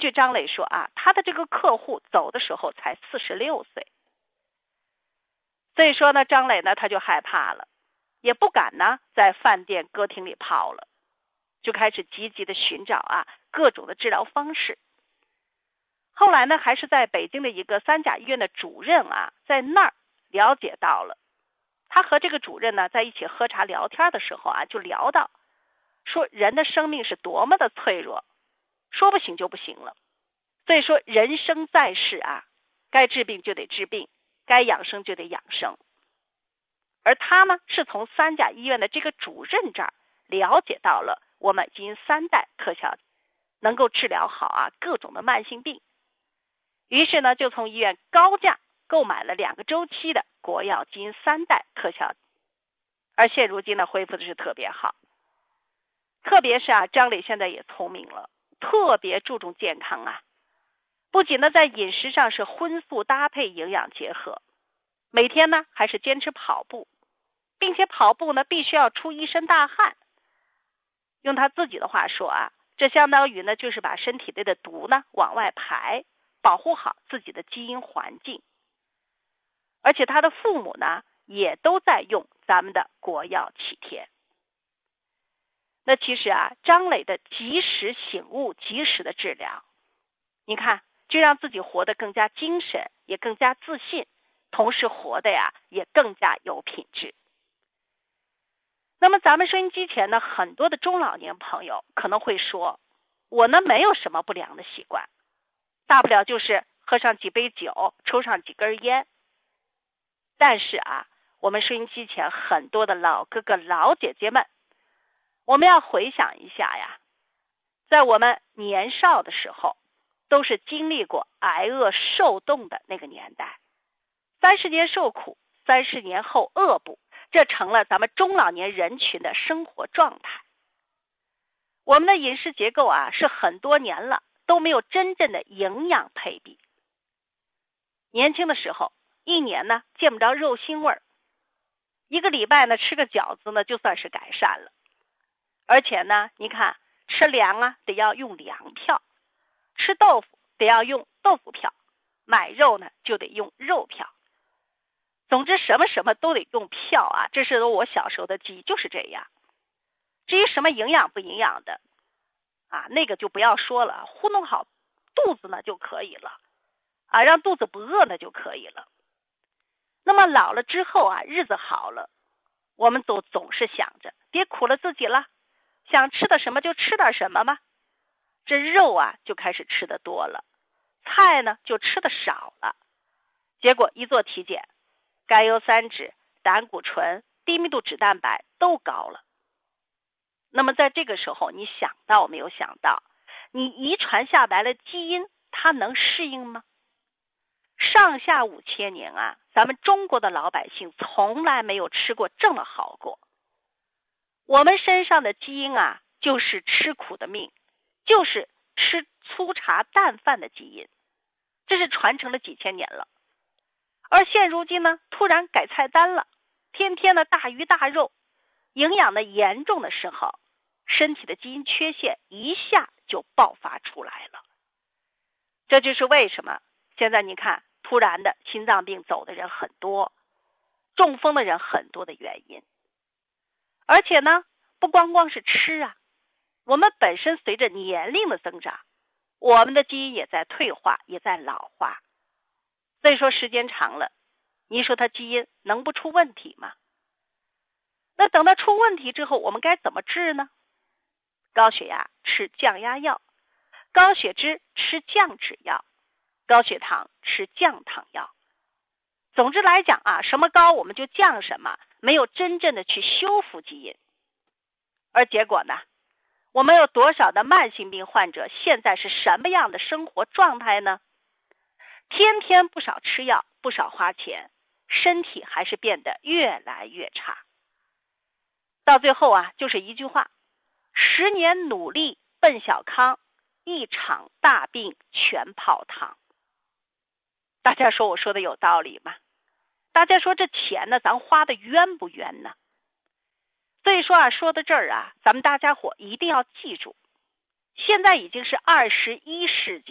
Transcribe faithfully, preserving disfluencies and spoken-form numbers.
据张磊说啊，他的这个客户走的时候才四十六岁。所以说呢，张磊呢他就害怕了，也不敢呢在饭店歌厅里泡了，就开始积极的寻找啊各种的治疗方式。后来呢，还是在北京的一个三甲医院的主任啊，在那儿了解到了。他和这个主任呢在一起喝茶聊天的时候啊，就聊到说人的生命是多么的脆弱，说不行就不行了。所以说人生在世啊，该治病就得治病，该养生就得养生。而他呢是从三甲医院的这个主任这儿了解到了我们基因三代特效能够治疗好啊各种的慢性病，于是呢就从医院高价购买了两个周期的国药基因三代特效，而现如今呢恢复的是特别好。特别是啊张磊现在也聪明了，特别注重健康啊，不仅呢在饮食上是荤素搭配营养结合，每天呢还是坚持跑步，并且跑步呢必须要出一身大汗。用他自己的话说啊，这相当于呢就是把身体内的毒呢往外排，保护好自己的基因环境。而且他的父母呢也都在用咱们的国药启天。那其实啊张磊的及时醒悟，及时的治疗，你看就让自己活得更加精神，也更加自信，同时活得呀也更加有品质。那么咱们收音机前呢很多的中老年朋友可能会说，我呢没有什么不良的习惯，大不了就是喝上几杯酒，抽上几根烟。但是啊我们收音机前很多的老哥哥老姐姐们，我们要回想一下呀，在我们年少的时候都是经历过挨饿受冻的那个年代，三十年受苦，三十年后饿补，这成了咱们中老年人群的生活状态。我们的饮食结构啊是很多年了都没有真正的营养配比。年轻的时候一年呢见不着肉腥味儿，一个礼拜呢吃个饺子呢就算是改善了。而且呢你看吃粮啊得要用粮票，吃豆腐得要用豆腐票，买肉呢就得用肉票。总之什么什么都得用票啊，这是我小时候的记忆就是这样。至于什么营养不营养的啊，那个就不要说了，糊弄好肚子呢就可以了啊，让肚子不饿呢就可以了。那么老了之后啊，日子好了，我们都总是想着别苦了自己了，想吃的什么就吃点什么嘛。这肉啊就开始吃的多了，菜呢就吃的少了，结果一做体检，甘油三酯、胆固醇、低密度脂蛋白都高了。那么在这个时候你想到没有想到，你遗传下来的基因它能适应吗？上下五千年啊，咱们中国的老百姓从来没有吃过这么好过。我们身上的基因啊就是吃苦的命，就是吃粗茶淡饭的基因，这是传承了几千年了。而现如今呢突然改菜单了，天天的大鱼大肉，营养的严重的时候，身体的基因缺陷一下就爆发出来了。这就是为什么现在你看突然的心脏病走的人很多，中风的人很多的原因。而且呢不光光是吃啊，我们本身随着年龄的增长，我们的基因也在退化，也在老化。所以说时间长了，你说它基因能不出问题吗？那等它出问题之后，我们该怎么治呢？高血压吃降压药，高血脂吃降脂药，高血糖吃降糖药。总之来讲啊，什么高我们就降什么，没有真正的去修复基因。而结果呢，我们有多少的慢性病患者现在是什么样的生活状态呢？天天不少吃药，不少花钱，身体还是变得越来越差。到最后啊，就是一句话，十年努力奔小康，一场大病全泡汤。大家说我说的有道理吗？大家说这钱呢，咱花的冤不冤呢？所以说啊，说到这儿啊，咱们大家伙一定要记住，现在已经是二十一世纪。